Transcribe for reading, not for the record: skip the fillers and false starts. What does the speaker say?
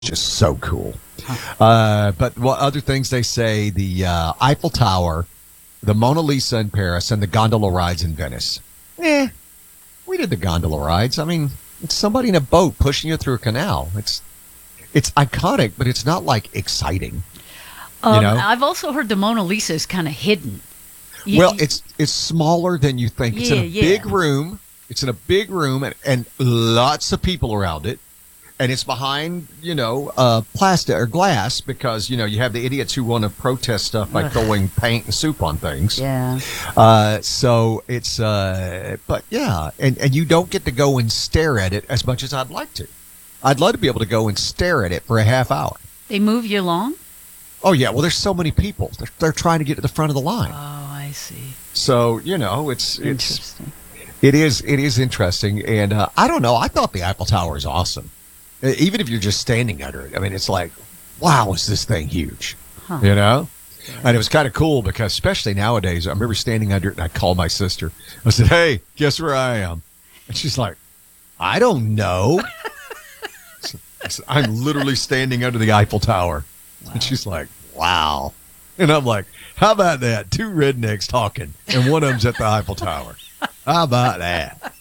just so cool. But what other things they say? The Eiffel Tower, the Mona Lisa in Paris, and the gondola rides in Venice. We did the gondola rides. I mean, it's somebody in a boat pushing you through a canal. It's iconic, but it's not like exciting. I've also heard the Mona Lisa is kind of hidden. It's smaller than you think. It's in a big room. It's in a big room and lots of people around it. And it's behind, plastic or glass because, you have the idiots who want to protest stuff by throwing paint and soup on things. Yeah. So it's, but yeah, and you don't get to go and stare at it as much as I'd like to. I'd love to be able to go and stare at it for a half hour. They move you along? Oh, yeah. Well, there's so many people. They're trying to get to the front of the line. Oh, I see. So, it's interesting. It is interesting. And I don't know. I thought the Eiffel Tower is awesome. Even if you're just standing under it. I mean, it's like, wow, is this thing huge? Huh. And it was kind of cool because especially nowadays, I remember standing under it and I called my sister. I said, hey, guess where I am? And she's like, I don't know. I said, I'm literally standing under the Eiffel Tower. Wow. And she's like, wow. And I'm like, how about that? Two rednecks talking, and one of them's at the Eiffel Tower. How about that?